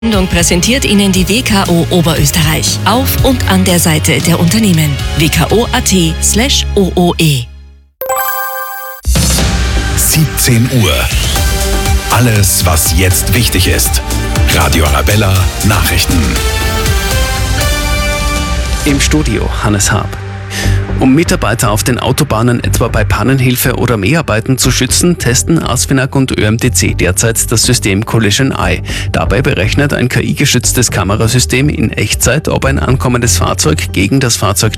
Sendung präsentiert Ihnen die WKO Oberösterreich. Auf und an der Seite der Unternehmen. wko.at/OOE. 17 Uhr. Alles, was jetzt wichtig ist. Radio Arabella Nachrichten. Im Studio Hannes Haab. Um Mitarbeiter auf den Autobahnen etwa bei Pannenhilfe oder Mäharbeiten zu schützen, testen ASFINAG und ÖMTC derzeit das System Collision Eye. Dabei berechnet ein KI-gestütztes Kamerasystem in Echtzeit, ob ein ankommendes Fahrzeug gegen das Fahrzeug